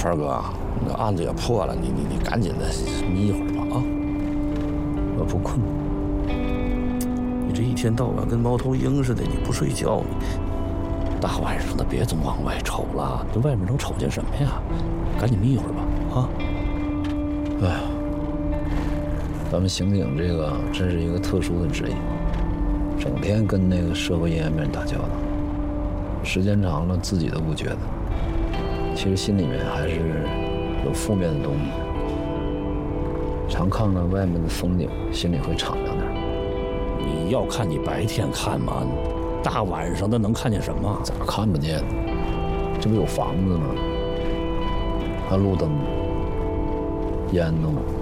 川哥，那案子也破了，你赶紧的眯一会儿吧啊！ 我不困。你这一天到晚跟猫头鹰似的，你不睡觉，你大晚上的别总往外瞅了，这外面能瞅见什么呀？赶紧眯一会儿吧啊！ 哎呀，咱们刑警这个真是一个特殊的职业，整天跟那个社会阴暗面打交道，时间长了自己都不觉得，其实心里面还是有负面的东西。常看看外面的风景，心里会敞亮点。 你要看你白天看吗？大晚上的能看见什么？ 咋看不见呢？这不有房子吗？还有路灯，烟呢吗？